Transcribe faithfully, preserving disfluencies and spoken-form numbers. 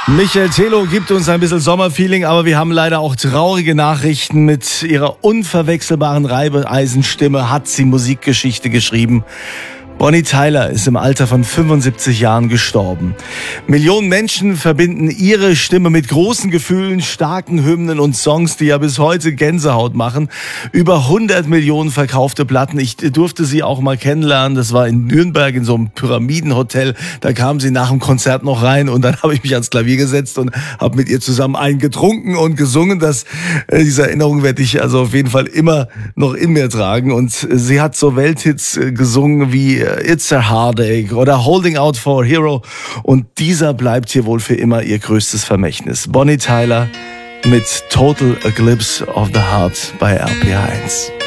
Michael Tehlo gibt uns ein bisschen Sommerfeeling, aber wir haben leider auch traurige Nachrichten. Mit ihrer unverwechselbaren Reibeisenstimme hat sie Musikgeschichte geschrieben. Bonnie Tyler ist im Alter von fünfundsiebzig Jahren gestorben. Millionen Menschen verbinden ihre Stimme mit großen Gefühlen, starken Hymnen und Songs, die ja bis heute Gänsehaut machen. Über hundert Millionen verkaufte Platten. Ich durfte sie auch mal kennenlernen. Das war in Nürnberg in so einem Pyramidenhotel. Da kam sie nach dem Konzert noch rein und dann habe ich mich ans Klavier gesetzt und habe mit ihr zusammen einen getrunken und gesungen. Das, äh, diese Erinnerung werde ich also auf jeden Fall immer noch in mir tragen. Und sie hat so Welthits äh, gesungen wie It's a Heartache oder Holding Out for a Hero. Und dieser bleibt hier wohl für immer ihr größtes Vermächtnis. Bonnie Tyler mit Total Eclipse of the Heart bei R P R eins.